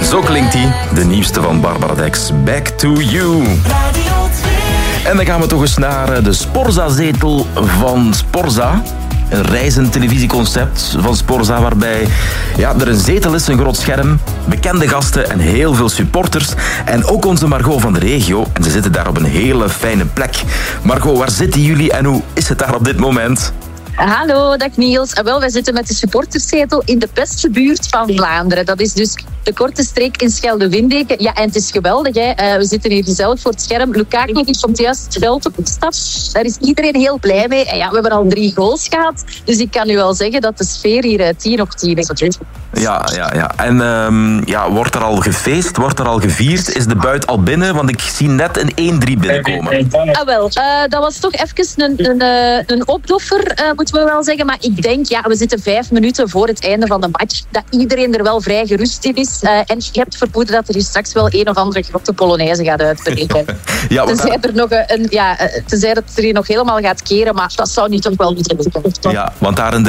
Zo klinkt hij, de nieuwste van Barbara Dex. Back to You. En dan gaan we toch eens naar de Sporza-zetel van Sporza. Een reizend televisieconcept van Sporza waarbij er een zetel is, een groot scherm, bekende gasten en heel veel supporters. En ook onze Margot van de regio. En ze zitten daar op een hele fijne plek. Margot, waar zitten jullie en hoe is het daar op dit moment? Hallo, dag Niels. Wij zitten met de supporterszetel in de beste buurt van Vlaanderen. Dat is dus de korte streek in Schelde-Windeken. Ja, en het is geweldig, hè. We zitten hier zelf voor het scherm. Lukaku komt juist het veld op de stap. Daar is iedereen heel blij mee. En we hebben al 3 goals gehad. Dus ik kan u wel zeggen dat de sfeer hier 10 op 10 is. Ja. En wordt er al gefeest? Wordt er al gevierd? Is de buit al binnen? Want ik zie net een 1-3 binnenkomen. Dat was toch even een opdoffer, moeten we wel zeggen. Maar ik denk, we zitten 5 minuten voor het einde van de match. Dat iedereen er wel vrij gerust in is. En je hebt vermoeden dat er hier straks wel een of andere grote Polonaise gaat uitbreken. Tenzij dat er hier nog helemaal gaat keren. Maar dat zou nu toch wel niet lukken. Ja, want daar in